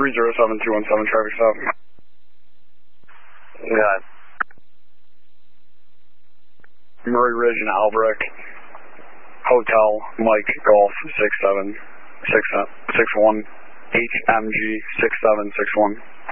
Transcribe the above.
307217 traffic stop. Got it. Murray Ridge and Albrecht. Hotel Mike Golf 6761 HMG 6761.